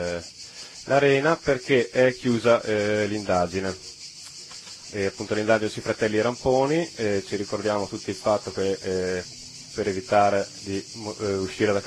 l'arena perché è chiusa l'indagine. Appunto l'indagine sui fratelli Ramponi, ci ricordiamo tutti il fatto che per evitare di uscire da